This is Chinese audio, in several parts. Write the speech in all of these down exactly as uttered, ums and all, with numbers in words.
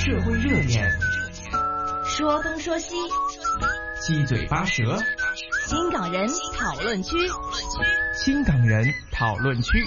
社会热点， 说东说西， 七嘴八舌， 新港人讨论区， 新港人讨论区。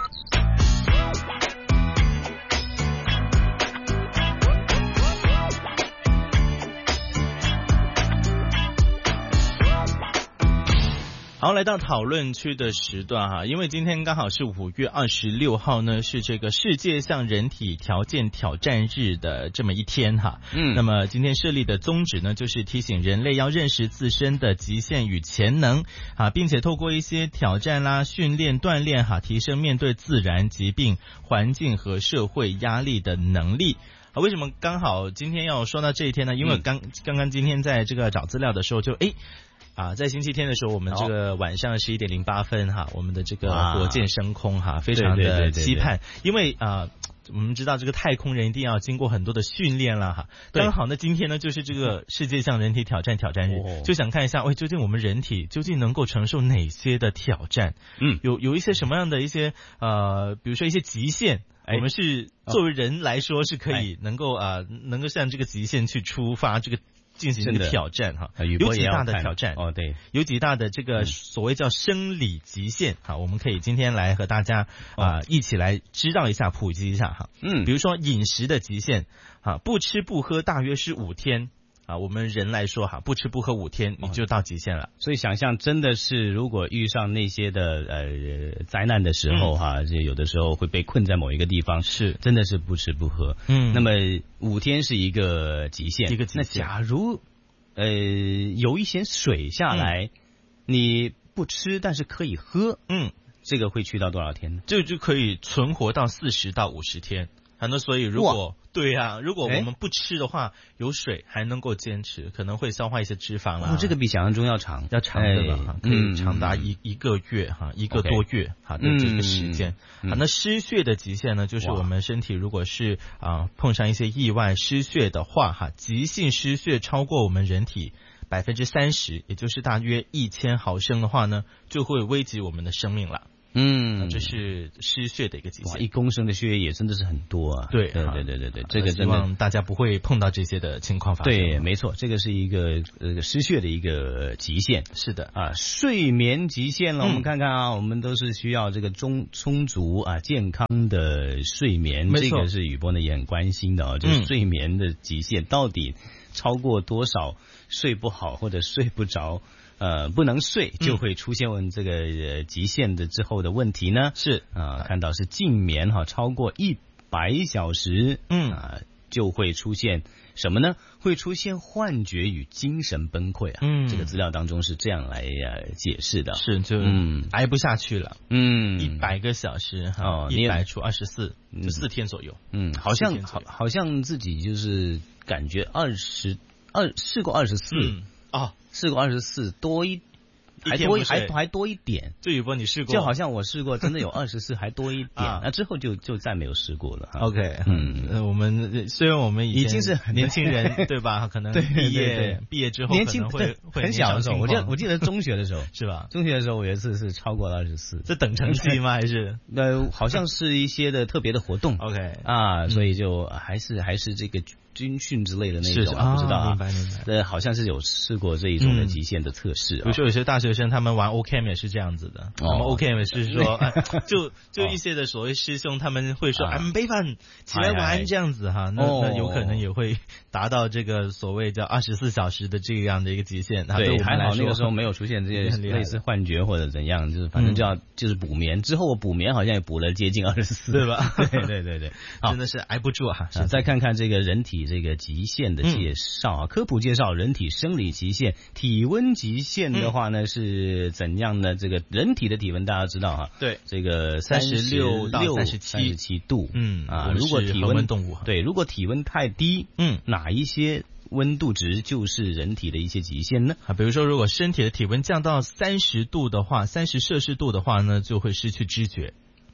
好，来到讨论区的时段哈，因为今天刚好是五月二十六号呢，是这个世界向人体条件挑战日的这么一天哈。嗯，那么今天设立的宗旨呢，就是提醒人类要认识自身的极限与潜能啊，并且透过一些挑战啦、训练、锻炼哈，提升面对自然、疾病、环境和社会压力的能力。啊，为什么刚好今天要说到这一天呢？因为刚、嗯、刚刚今天在这个找资料的时候就诶。啊，在星期天的时候，我们这个晚上十一点零八分哈，我们的这个国箭升空哈，非常的期盼，因为啊。我们知道这个太空人一定要经过很多的训练了哈，刚好呢今天呢就是这个世界向人体挑战挑战日，哦、就想看一下，喂，究竟我们人体究竟能够承受哪些的挑战？嗯，有有一些什么样的一些呃，比如说一些极限，哎、我们是作为人来说是可以能够啊、呃、能够向这个极限去出发，这个。进行一个挑战哈，有几大的挑战哦，对， 有几大的这个所谓叫生理极限哈，我们可以今天来和大家啊、呃、一起来知道一下、普及一下哈。嗯，比如说饮食的极限啊，不吃不喝大约是五天。啊，我们人来说哈，不吃不喝五天你就到极限了。 所以想象真的是，如果遇上那些的呃灾难的时候哈，这、嗯、有的时候会被困在某一个地方， 是真的是不吃不喝。嗯，那么五天是一个极限， 一个极限。 那假如呃有一些水下来，嗯、你不吃但是可以喝，嗯，这个会去到多少天呢？ 这个就可以存活到四十到五十天。啊，那所以如果对呀、啊，如果我们不吃的话，有水还能够坚持，可能会消化一些脂肪啦。 哦，这个比想象中要长， 要长的了哈，可以长达一、嗯、一个月哈，一个多月哈的这个时间。嗯、啊，那失血的极限呢，就是我们身体如果是啊碰上一些意外失血的话哈，急性失血超过我们人体百分之三十，也就是大约一千毫升的话呢，就会危及我们的生命了。嗯，这是失血的一个极限。 一公升的血液真的是很多啊！ 对对对对对对，这个希望大家不会碰到这些的情况发生。 对，没错，这个是一个呃失血的一个极限。 是的啊，睡眠极限了，嗯、我们看看啊，我们都是需要这个充充足啊健康的睡眠，这个是宇波呢也很关心的啊，就是睡眠的极限、嗯、到底超过多少睡不好或者睡不着。呃，不能睡就会出现问这个、呃、极限的之后的问题呢？是啊、呃，看到是静眠哈，超过一百小时，嗯啊、呃，就会出现什么呢？会出现幻觉与精神崩溃啊。嗯，这个资料当中是这样来呃解释的。 是，就嗯挨不下去了。嗯，一百个小时哈，哦，一百除二十四，就四天左右。嗯， 好像好好像自己就是感觉二十二试过二十四啊。试过二十四多一，还多一还还多一点。 这宇波你试过？ 就好像我试过，真的有二十四，还多一点。那、啊、之后就就再没有试过了。 OK， 嗯，呃、我们虽然我们已经是年轻人，对吧？可能毕业毕业之后年轻会会很小的时候，我记得我记得中学的时候是吧？ 中学的时候我有一次是超过了二十四。 这等成绩吗？还是呃，好像是一些的特别的活动。 OK 啊，所以就还是还是这个。军训之类的那种、啊，不知道啊， 明白明白。 呃，好像是有试过这一种的极限的测试、啊。 比如说有些大学生他们玩 O K M 也是这样子的，我们 O K M 也是说，哎、就就一些的所谓师兄他们会说，啊，背饭起来玩这样子哈，那那有可能也会达到这个所谓叫二十四小时的这样的一个极限。 对，还好那个时候没有出现这些类似幻觉或者怎样，就是反正就要、嗯、就是补眠。之后我补眠好像也补了接近二十四， 对吧？ 对对对对， 真的是挨不住啊！ 再看看这个人体。这个极限的介绍啊，嗯、科普介绍人体生理极限、体温极限的话呢、嗯、是怎样呢？这个人体的体温大家知道哈， 对， 这个三十六到三十七、三十七度，嗯啊，如果体温动物对，如果体温太低，嗯，哪一些温度值就是人体的一些极限呢？ 啊，比如说如果身体的体温降到三十度的话，三十摄氏度的话呢，就会失去知觉。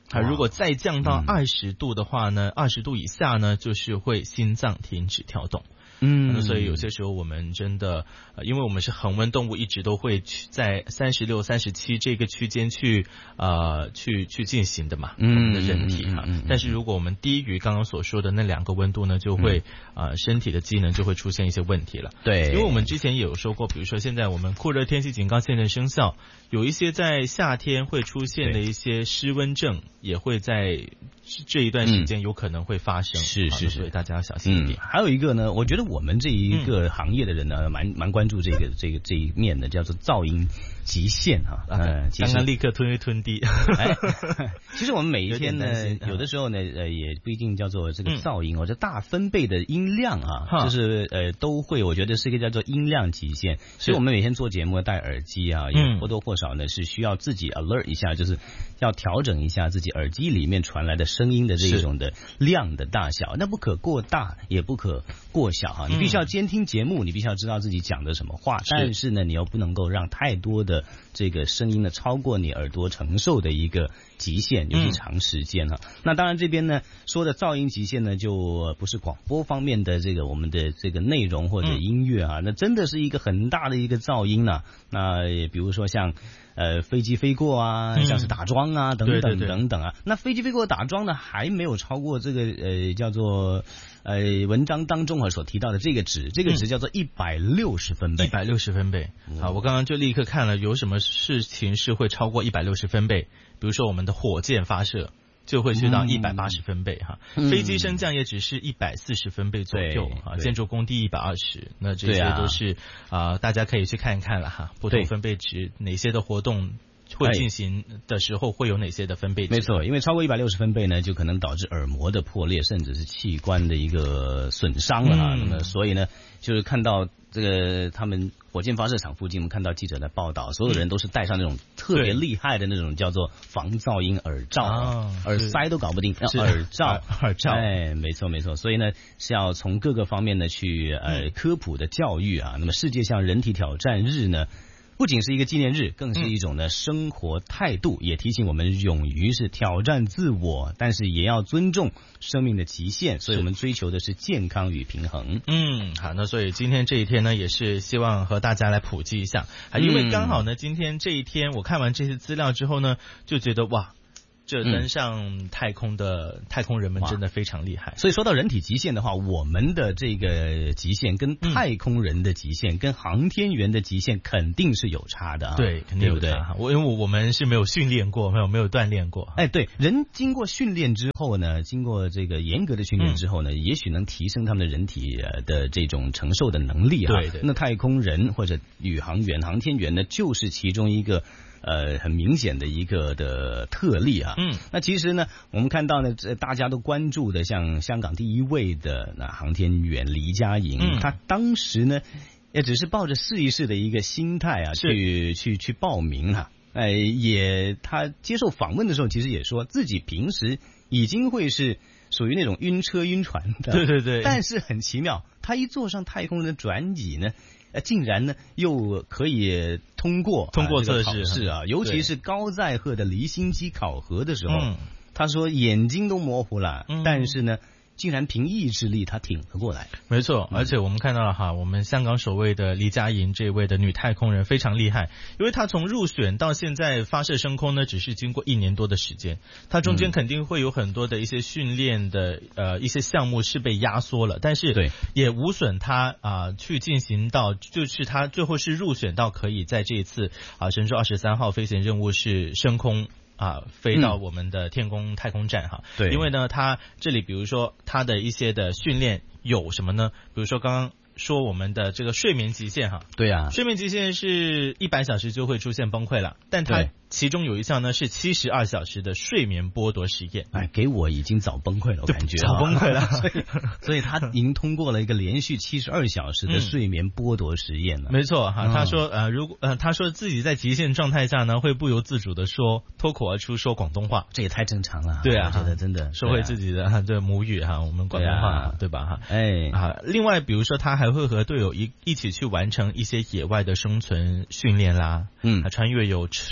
啊，如果再降到二十度的话呢，二十度以下呢，就是会心脏停止跳动。嗯，所以有些时候我们真的，呃，因为我们是恒温动物，一直都会去在三十六、三十七这个区间去呃去去进行的嘛，我们的人体哈。但是如果我们低于刚刚所说的那两个温度呢，就会呃身体的机能就会出现一些问题了。对，因为我们之前也有说过，比如说现在我们酷热天气警告现在生效，有一些在夏天会出现的一些湿温症，也会在这一段时间有可能会发生。是是是，所以大家要小心一点。 还有一个呢，我觉得我们这一个行业的人呢，蛮蛮关注这个这个这一面的，叫做噪音极限哈。 嗯，刚刚立刻吞一吞地。 哎，其实我们每一天呢，有的时候呢，呃，也不一定叫做这个噪音，或者大分贝的音量啊，就是呃都会，我觉得是一个叫做音量极限。所以我们每天做节目戴耳机啊，也或多或少呢是需要自己 alert 一下，就是要调整一下自己耳机里面传来的声音的这种的量的大小，那不可过大，也不可过小哈。你必须要监听节目，你必须要知道自己讲的什么话，但是呢，你又不能够让太多的这个声音呢超过你耳朵承受的一个极限，尤其长时间哈。那当然这边呢说的噪音极限呢，就不是广播方面的这个我们的这个内容或者音乐啊，那真的是一个很大的一个噪音呢。那比如说像呃飞机飞过啊，像是打桩啊等等等等啊。那飞机飞过打桩呢，还没有超过这个呃叫做呃文章当中啊所提到的这个值，这个值叫做一百六十分贝。 一百六十分贝。好，我刚刚就立刻看了，有什么事情是会超过一百六十分贝？比如说我们的火箭发射就会去到一百八十分贝哈，嗯、飞机升降也只是一百四十分贝左右啊，建筑工地一百二十，那这些都是啊、呃，大家可以去看一看了哈，不同分贝值哪些的活动会进行的时候会有哪些的分贝值？ 没错，因为超过一百六十分贝呢，就可能导致耳膜的破裂，甚至是器官的一个损伤了哈。嗯、那么所以呢，就是看到这个他们火箭发射场附近，我们看到记者的报道，所有人都是戴上那种特别厉害的那种叫做防噪音耳罩，啊、耳塞都搞不定，要耳罩， 耳罩， 哎，没错没错。所以呢，是要从各个方面呢去呃科普的教育啊。那么世界上人体挑战日呢，不仅是一个纪念日，更是一种呢生活态度，也提醒我们勇于是挑战自我，但是也要尊重生命的极限。所以我们追求的是健康与平衡。 嗯，好，那所以今天这一天呢，也是希望和大家来普及一下，啊，因为刚好呢，今天这一天我看完这些资料之后呢，就觉得哇。这登上太空的、嗯、太空人们真的非常厉害。 所以说到人体极限的话，我们的这个极限跟太空人的极限、嗯、跟航天员的极限肯定是有差的啊。 对，肯定有差。我因为我们是没有训练过，没有没有锻炼过。 哎，对，人经过训练之后呢，经过这个严格的训练之后呢，嗯、也许能提升他们的人体的这种承受的能力啊。对对。那太空人或者宇航员、航天员呢，就是其中一个。呃，很明显的一个的特例啊。嗯，那其实呢，我们看到呢，大家都关注的，像香港第一位的那航天员黎佳莹，嗯、他当时呢，也只是抱着试一试的一个心态啊，去去去报名啊。呃，也他接受访问的时候，其实也说自己平时已经会是属于那种晕车晕船的。 对对对。 但是很奇妙，他一坐上太空人的转椅呢。呃，竟然呢又可以通过通过测试是啊，尤其是高载荷的离心机考核的时候，嗯、他说眼睛都模糊了，嗯、但是呢。竟然凭意志力他挺了过来。 没错，而且我们看到了哈，我们香港首位的黎佳莹这位的女太空人非常厉害，因为她从入选到现在发射升空呢，只是经过一年多的时间，她中间肯定会有很多的一些训练的呃一些项目是被压缩了，但是对也无损她啊、呃、去进行到，就是她最后是入选到可以在这一次啊神舟二十三号飞行任务是升空。啊，飞到我们的天宫太空站哈，对，因为呢，它这里比如说它的一些的训练有什么呢？比如说刚刚说我们的这个睡眠极限哈， 对呀、啊， 睡眠极限是一百小时就会出现崩溃了，但它其中有一项呢是七十二小时的睡眠剥夺实验， 哎，给我已经早崩溃了，我感觉早崩溃了， 所以所以他已经通过了一个连续七十二小时的睡眠剥夺实验了。 嗯、没错哈，他说呃，如果呃，他说自己在极限状态下呢，会不由自主的说脱口而出说广东话， 这也太正常了。 对啊， 我觉得真的说回自己的哈，对母语哈，我们广东话、啊、对吧哈？哎啊，另外比如说他还会和队友一一起去完成一些野外的生存训练啦，嗯，穿越有蛇啊。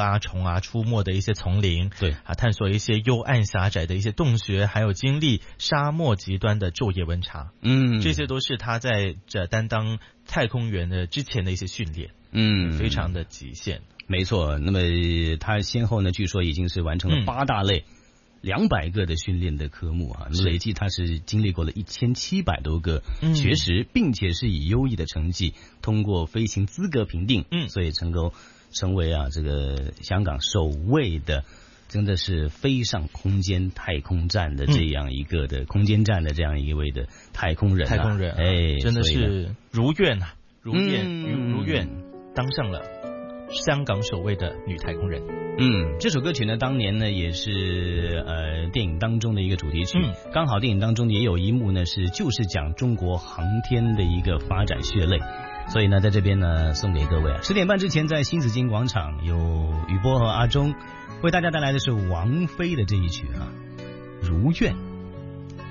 八重啊出没的一些丛林， 对啊，探索一些幽暗狭窄的一些洞穴，还有经历沙漠极端的昼夜温差， 嗯， 这些都是他在这担当太空员的之前的一些训练， 嗯， 非常的极限。 没错，那么他先后呢，据说已经是完成了八大类。嗯两百个的训练的科目啊，累计他是经历过了一千七百多个学时，嗯、并且是以优异的成绩通过飞行资格评定，嗯，所以成功成为啊这个香港首位的，真的是飞上空间太空站的这样一个的、嗯、空间站的这样一位的太空人、啊， 太空人、啊， 哎， 真的是如愿啊，如愿、嗯、如愿当上了香港首位的女太空人。 嗯，这首歌曲呢，当年呢也是呃电影当中的一个主题曲，嗯、刚好电影当中也有一幕呢是就是讲中国航天的一个发展血泪，所以呢在这边呢送给各位啊，十点半之前在新紫金广场有雨波和阿忠为大家带来的是王菲的这一曲啊，如愿。